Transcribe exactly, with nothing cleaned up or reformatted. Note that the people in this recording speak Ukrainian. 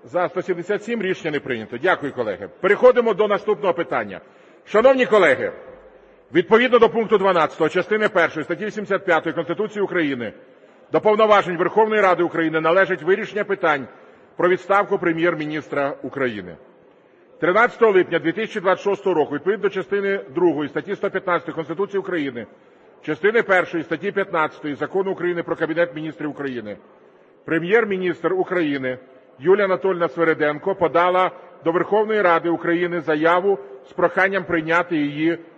За – сто сімдесят сім. Рішення не прийнято. Дякую, колеги. Переходимо до наступного питання. Шановні колеги, відповідно до пункту дванадцятого частини першої статті вісімдесят п'ятої Конституції України до повноважень Верховної Ради України належить вирішення питань про відставку Прем'єр-міністра України. тринадцятого липня дві тисячі двадцять шостого року відповідно до частини другої статті сто п'ятнадцятої Конституції України, частини першої статті п'ятнадцятої Закону України "Про Кабінет Міністрів України" Прем'єр-міністр України Юлія Анатоліївна Свириденко подала до Верховної Ради України заяву з проханням прийняти її